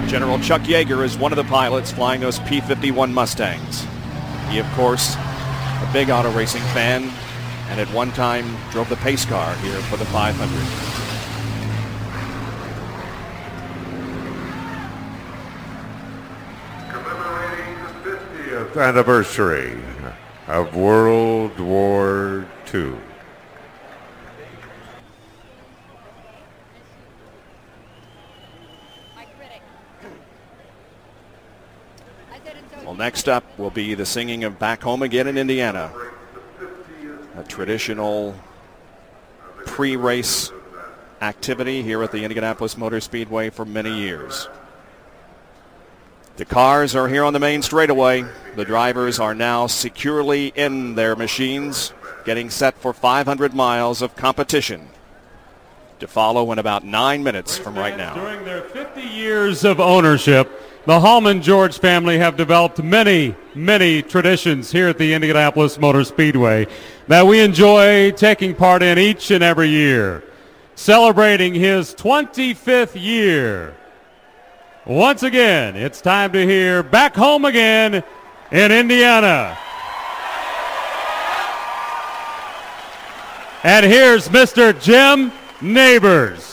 General Chuck Yeager is one of the pilots flying those P-51 Mustangs. He, of course, a big auto racing fan, and at one time drove the pace car here for the 500. Commemorating the 50th anniversary of World War II. Well, next up will be the singing of Back Home Again in Indiana, a traditional pre-race activity here at the Indianapolis Motor Speedway for many years. The cars are here on the main straightaway. The drivers are now securely in their machines, getting set for 500 miles of competition to follow in about 9 minutes from right now. During their 50 years of ownership, the Hallman George family have developed many, many traditions here at the Indianapolis Motor Speedway that we enjoy taking part in each and every year. Celebrating his 25th year. Once again, it's time to hear Back Home Again in Indiana. And here's Mr. Jim Neighbors.